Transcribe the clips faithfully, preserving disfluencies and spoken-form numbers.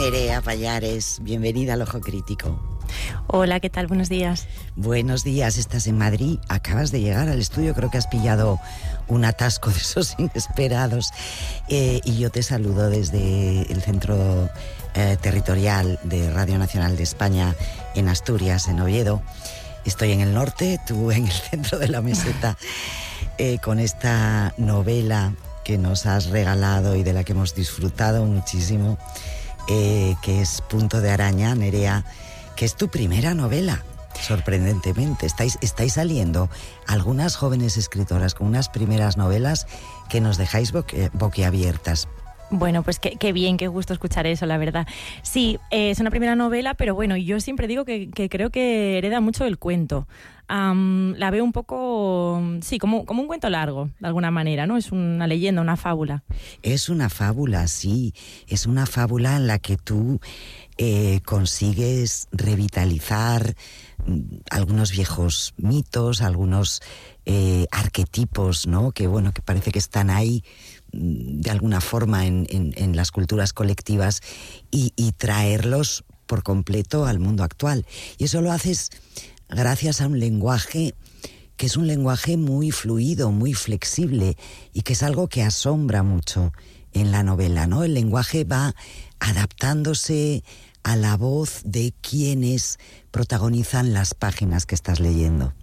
Nerea Pallares, bienvenida al Ojo Crítico. Hola, ¿qué tal? Buenos días. Buenos días, estás en Madrid, acabas de llegar al estudio, creo que has pillado un atasco de esos inesperados, eh, y yo te saludo desde el centro eh, territorial de Radio Nacional de España en Asturias, en Oviedo. Estoy en el norte, tú en el centro de la meseta, eh, con esta novela que nos has regalado y de la que hemos disfrutado muchísimo, eh, que es Punto de Araña, Nerea, que es tu primera novela, sorprendentemente. Estáis, estáis saliendo algunas jóvenes escritoras con unas primeras novelas que nos dejáis boqui, boquiabiertas. Bueno, pues qué, qué bien, qué gusto escuchar eso, la verdad. Sí, eh, es una primera novela, pero bueno, yo siempre digo que, que creo que hereda mucho el cuento. Um, la veo un poco, sí, como, como un cuento largo, de alguna manera, ¿no? Es una leyenda, una fábula. Es una fábula, sí. Es una fábula en la que tú eh, consigues revitalizar algunos viejos mitos, algunos eh, arquetipos, ¿no? Que, bueno, que parece que están ahí de alguna forma en, en, en las culturas colectivas y, y traerlos por completo al mundo actual. Y eso lo haces gracias a un lenguaje que es un lenguaje muy fluido, muy flexible y que es algo que asombra mucho en la novela, ¿no? El lenguaje va adaptándose a la voz de quienes protagonizan las páginas que estás leyendo.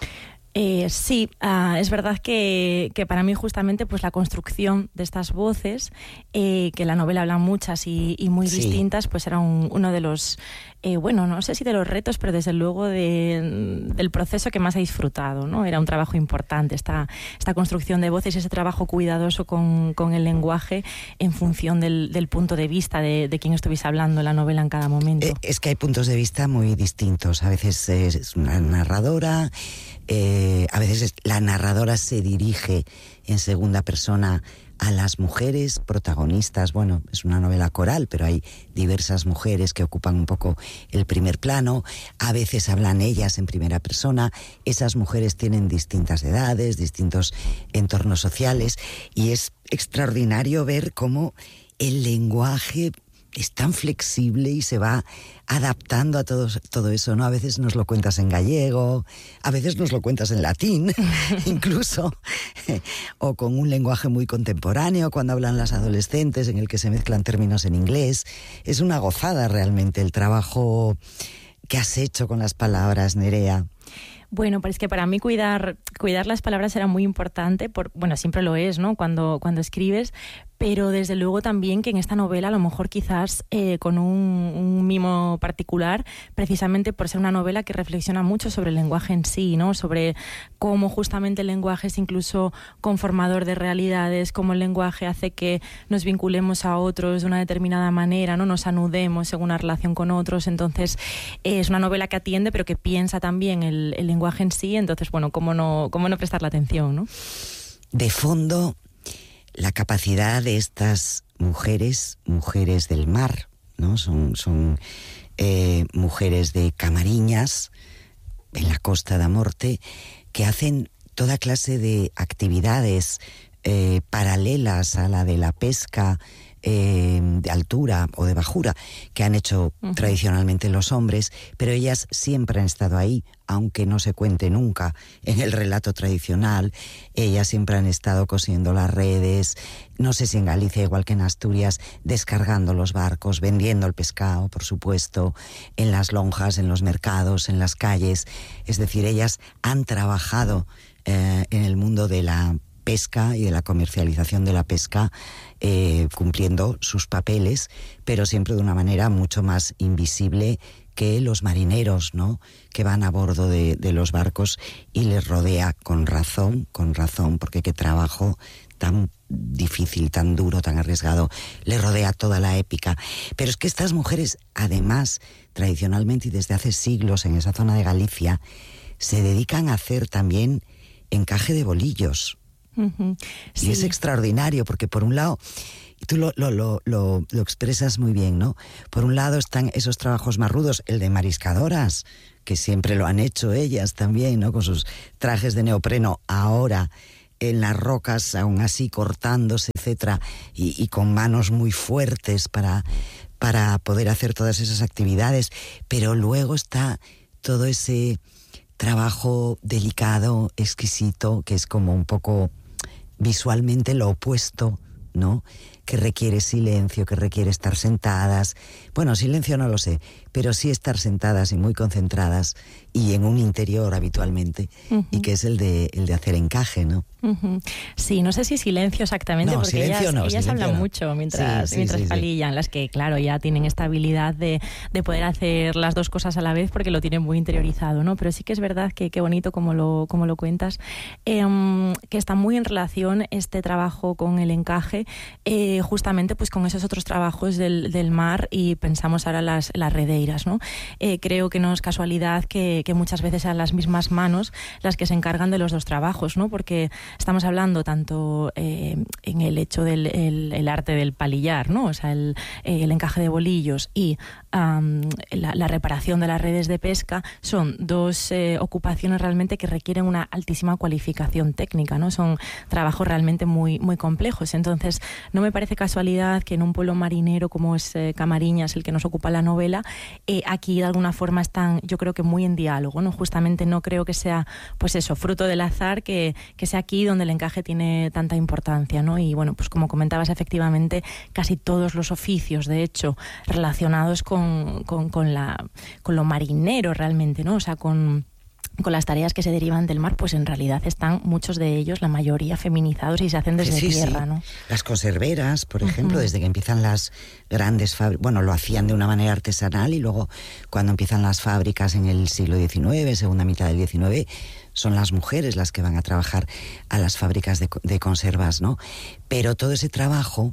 Eh, sí, uh, es verdad que, que para mí justamente pues la construcción de estas voces, eh, que la novela habla muchas y, y muy sí. distintas, pues era un, uno de los, eh, bueno, no sé si de los retos, pero desde luego de, del proceso que más he disfrutado, ¿no? Era un trabajo importante, esta, esta construcción de voces, ese trabajo cuidadoso con, con el lenguaje en función del, del punto de vista de, de quien estuviese hablando en la novela en cada momento. Eh, es que hay puntos de vista muy distintos. A veces es una narradora, Eh, a veces la narradora se dirige en segunda persona a las mujeres protagonistas. Bueno, es una novela coral, pero hay diversas mujeres que ocupan un poco el primer plano. A veces hablan ellas en primera persona. Esas mujeres tienen distintas edades, distintos entornos sociales, y es extraordinario ver cómo el lenguaje es tan flexible y se va adaptando a todo, todo eso, ¿no? A veces nos lo cuentas en gallego, a veces nos lo cuentas en latín, incluso, o con un lenguaje muy contemporáneo, cuando hablan las adolescentes, en el que se mezclan términos en inglés. Es una gozada realmente el trabajo que has hecho con las palabras, Nerea. Bueno, pues es que para mí cuidar, cuidar las palabras era muy importante, por, bueno, siempre lo es, ¿no? Cuando, cuando escribes, pero desde luego también que en esta novela, a lo mejor quizás eh, con un, un mimo particular, precisamente por ser una novela que reflexiona mucho sobre el lenguaje en sí, ¿no? Sobre cómo justamente el lenguaje es incluso conformador de realidades, cómo el lenguaje hace que nos vinculemos a otros de una determinada manera, ¿no? Nos anudemos según la relación con otros. Entonces, eh, es una novela que atiende, pero que piensa también el, el lenguaje en sí. Entonces, bueno, cómo no, cómo no prestarle atención, ¿no? De fondo, la capacidad de estas mujeres, mujeres del mar, ¿no? Son, son eh, mujeres de Camariñas, en la Costa da Morte, que hacen toda clase de actividades eh, paralelas a la de la pesca eh, de altura o de bajura, que han hecho uh-huh. tradicionalmente los hombres, pero ellas siempre han estado ahí, aunque no se cuente nunca en el relato tradicional. Ellas siempre han estado cosiendo las redes, no sé si en Galicia, igual que en Asturias, descargando los barcos, vendiendo el pescado, por supuesto, en las lonjas, en los mercados, en las calles. Es decir, ellas han trabajado eh, en el mundo de la pesca y de la comercialización de la pesca, eh, cumpliendo sus papeles, pero siempre de una manera mucho más invisible que los marineros, ¿no?, que van a bordo de, de los barcos, y les rodea con razón, con razón, porque qué trabajo tan difícil, tan duro, tan arriesgado, les rodea toda la épica. Pero es que estas mujeres, además, tradicionalmente y desde hace siglos en esa zona de Galicia, se dedican a hacer también encaje de bolillos. Uh-huh. Sí. Y es extraordinario, porque por un lado, y tú lo, lo, lo, lo, lo expresas muy bien, ¿no? Por un lado están esos trabajos más rudos, el de mariscadoras, que siempre lo han hecho ellas también, ¿no? Con sus trajes de neopreno, ahora en las rocas, aún así cortándose, etcétera, y, y con manos muy fuertes para, para poder hacer todas esas actividades, pero luego está todo ese trabajo delicado, exquisito, que es como un poco visualmente lo opuesto, ¿no? Que requiere silencio, que requiere estar sentadas. Bueno, silencio no lo sé, pero sí estar sentadas y muy concentradas y en un interior habitualmente, uh-huh. y que es el de, el de hacer encaje, ¿no? Uh-huh. Sí, no sé si silencio exactamente, no, porque ellas, no, ellas hablan no. mucho mientras, sí, sí, mientras sí, palillan, sí. las que, claro, ya tienen esta habilidad de, de poder hacer las dos cosas a la vez porque lo tienen muy interiorizado, ¿no? Pero sí que es verdad que qué bonito como lo, como lo cuentas, eh, que está muy en relación este trabajo con el encaje, eh, justamente pues con esos otros trabajos del, del mar, y pensamos ahora las, las redeiras, ¿no? Eh, creo que no es casualidad que, que muchas veces sean las mismas manos las que se encargan de los dos trabajos, ¿no? Porque estamos hablando tanto eh, en el hecho del el, el arte del palillar, ¿no? O sea, el, eh, el encaje de bolillos y um, la, la reparación de las redes de pesca, son dos eh, ocupaciones realmente que requieren una altísima cualificación técnica, ¿no? Son trabajos realmente muy, muy complejos. Entonces, no me parece casualidad que en un pueblo marinero como es eh, Camariñas, el que nos ocupa la novela, eh, aquí de alguna forma están, yo creo que muy en diálogo, ¿no? Justamente no creo que sea, pues eso, fruto del azar, que, que sea aquí donde el encaje tiene tanta importancia, ¿no? Y bueno, pues como comentabas, efectivamente, casi todos los oficios, de hecho, relacionados con, con, con, la, con lo marinero realmente, ¿no? O sea, con... con las tareas que se derivan del mar, pues en realidad están muchos de ellos, la mayoría, feminizados y se hacen desde sí, tierra, sí. ¿no? Las conserveras, por ejemplo, uh-huh. desde que empiezan las grandes fábricas, bueno, lo hacían de una manera artesanal, y luego cuando empiezan las fábricas en el siglo diecinueve, segunda mitad del diecinueve, son las mujeres las que van a trabajar a las fábricas de, de conservas, ¿no? Pero todo ese trabajo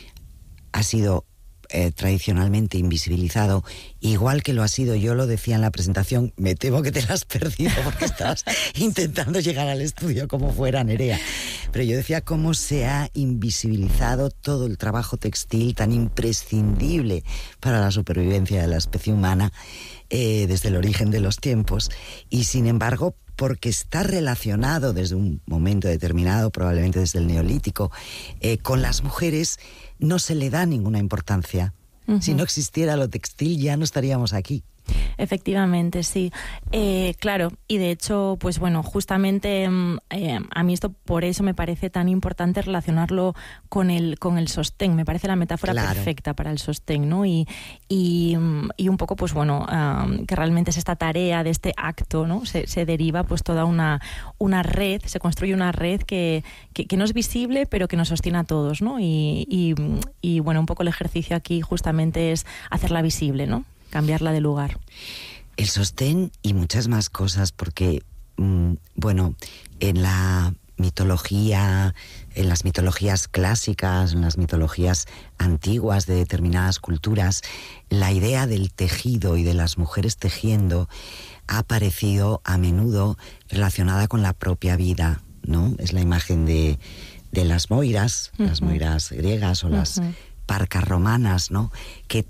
ha sido Eh, tradicionalmente invisibilizado, igual que lo ha sido, yo lo decía en la presentación, me temo que te la has perdido porque estabas intentando llegar al estudio como fuera, Nerea, pero yo decía cómo se ha invisibilizado todo el trabajo textil tan imprescindible para la supervivencia de la especie humana eh, desde el origen de los tiempos, y sin embargo, porque está relacionado desde un momento determinado, probablemente desde el Neolítico, eh, con las mujeres, no se le da ninguna importancia. Uh-huh. Si no existiera lo textil, ya no estaríamos aquí. Efectivamente, sí. Eh, claro, y de hecho, pues bueno, justamente eh, a mí esto por eso me parece tan importante relacionarlo con el con el sostén. Me parece la metáfora claro. perfecta para el sostén, ¿no? Y, y, y un poco, pues bueno, um, que realmente es esta tarea de este acto, ¿no? Se, se deriva pues toda una, una red, se construye una red que, que, que no es visible, pero que nos sostiene a todos, ¿no? Y, y, y bueno, un poco el ejercicio aquí justamente es hacerla visible, ¿no? Cambiarla de lugar. El sostén y muchas más cosas, porque, mmm, bueno, en la mitología, en las mitologías clásicas, en las mitologías antiguas de determinadas culturas, la idea del tejido y de las mujeres tejiendo ha aparecido a menudo relacionada con la propia vida, ¿no? Es la imagen de, de las moiras, uh-huh. las moiras griegas o uh-huh. las parcas romanas, ¿no? Que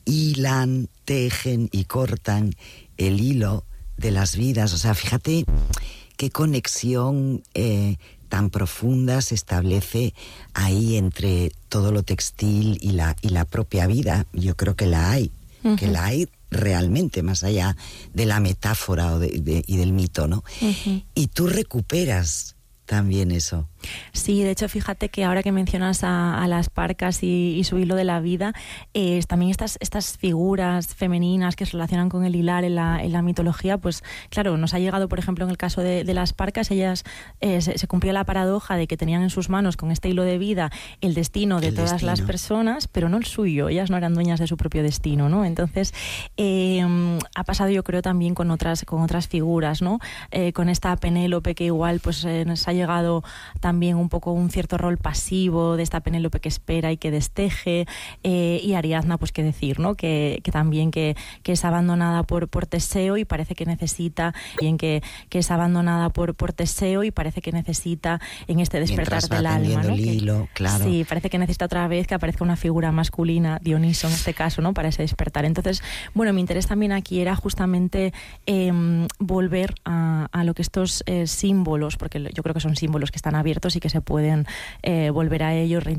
hilan, tejen y cortan el hilo de las vidas. O sea, fíjate qué conexión eh, tan profunda se establece ahí entre todo lo textil y la, y la propia vida. Yo creo que la hay, uh-huh. que la hay realmente, más allá de la metáfora o de, de, y del mito, ¿no? Uh-huh. Y tú recuperas también eso. Sí, de hecho, fíjate que ahora que mencionas a, a las parcas y, y su hilo de la vida, eh, también estas, estas figuras femeninas que se relacionan con el hilar en la, en la mitología, pues claro, nos ha llegado, por ejemplo, en el caso de, de las parcas, ellas eh, se, se cumplió la paradoja de que tenían en sus manos, con este hilo de vida, el destino de el todas destino. las personas, pero no el suyo. Ellas no eran dueñas de su propio destino, ¿no? Entonces, eh, ha pasado, yo creo, también con otras, con otras figuras, ¿no? Eh, con esta Penélope que igual pues eh, nos ha llegado también también un poco un cierto rol pasivo de esta Penélope que espera y que desteje, eh, y Ariadna, pues qué decir, ¿no? Que, que también que, que es abandonada por, por Teseo y parece que necesita, bien que, que es abandonada por, por Teseo y parece que necesita en este despertar del alma, ¿no? El hilo, que, claro. Sí, parece que necesita otra vez que aparezca una figura masculina, Dioniso en este caso, ¿no? Para ese despertar. Entonces, bueno, mi interés también aquí era justamente eh, volver a, a lo que estos eh, símbolos, porque yo creo que son símbolos que están abiertos y que se pueden eh, volver a ellos,